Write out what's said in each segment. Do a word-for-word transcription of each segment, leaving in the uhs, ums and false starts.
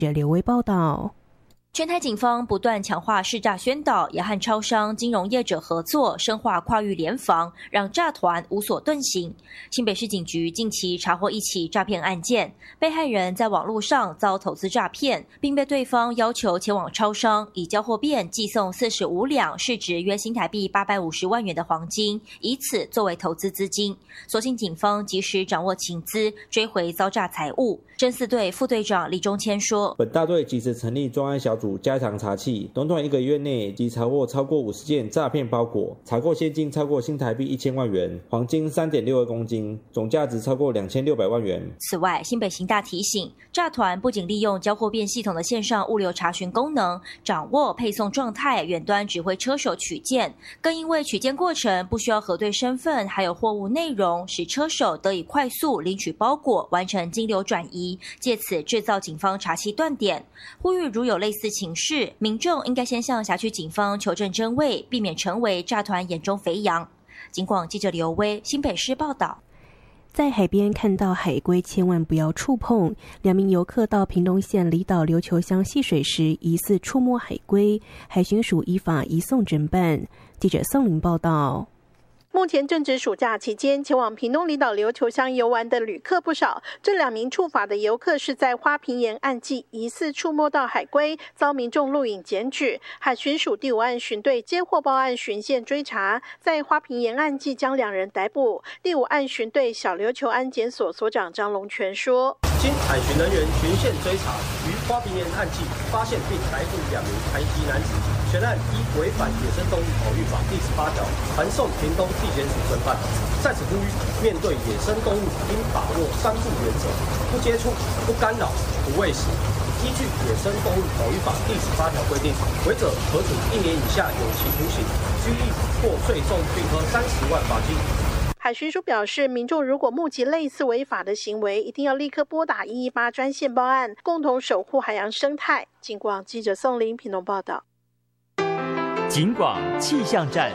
刘威报道。 全台警方不断强化识诈宣导，也和超商、金融业者合作，深化跨域联防，让诈团无所遁形。新北市警局近期查获一起诈骗案件，被害人在网络上遭投资诈骗，并被对方要求前往超商以交货便寄送四十五两市值约新台币八百五十万元的黄金，以此作为投资资金。所幸警方及时掌握情资，追回遭诈财物。侦四队副队长李忠谦说：“ 本大队及时成立专案小组，加强查缉，短短一个月内即查获超过五十件诈骗包裹，查获现金超过新台币一千万元，黄金三点六二公斤，总价值超过两千六百万元。” 此外，新北刑大提醒，诈团不仅利用交货便系统的线上物流查询功能，掌握配送状态，远端指挥车手取件，更因为取件过程不需要核对身份，还有货物内容，使车手得以快速领取包裹，完成金流转移，借此制造警方查缉断点。呼吁如有类似情事，民众应该先向辖区警方求证真伪，避免成为诈团眼中肥羊。警广记者刘威新北市报道。 在海边看到海龟千万不要触碰。两名游客到屏东县离岛琉球乡戏水时疑似触摸海龟，海巡署依法移送侦办。记者宋林报道。 目前正值暑假期间，前往屏东离岛琉球乡游玩的旅客不少。这两名触法的游客是在花瓶岩岸际疑似触摸到海龟，遭民众录影检举。海巡署第五岸巡队接获报案，循线追查，在花瓶岩岸际将两人逮捕。第五岸巡队小琉球安检所所长张龙全说：“ 经海巡人员循线追查，于花瓶岩岸际发现并逮捕两名台籍男子。全案依违反野生动物保育法第十八条，函送屏东地检署侦办。在此呼吁，面对野生动物，应把握三不原则：不接触、不干扰、不喂食。依据野生动物保育法第十八条规定，违者可处一年以下有期徒刑、拘役或最重并科三十万罚金。” 海巡署表示，民众如果目击类似违法的行为，一定要立刻拨打一一八专线报案，共同守护海洋生态。警广记者宋林屏东报道。 警广气象站。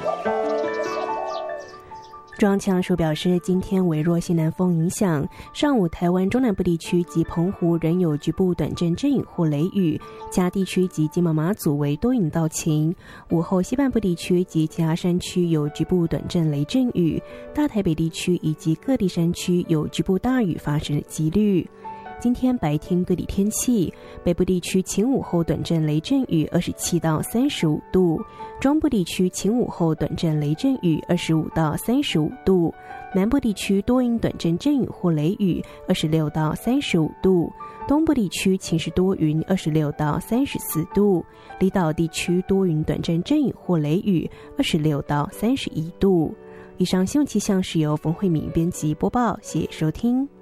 中央气象署表示，今天微弱西南风影响，上午台湾中南部地区及澎湖仍有局部短阵阵雨或雷雨，其他地区及金门马祖为多云到晴。午后西半部地区及其他山区有局部短阵雷阵雨，大台北地区以及各地山区有局部大雨发生的几率。今天白天各地天气，北部地区晴午后短阵雷阵雨二十七到三十五度，中部地区晴午后短阵雷阵雨二十五到三十五度，南部地区多云短阵阵雨或雷雨二十六到三十五度，东部地区晴时多云二十六到三十四度，离岛地区多云短阵阵雨或雷雨二十六到三十一度。以上新闻气象是由冯慧敏编辑播报，谢谢收听。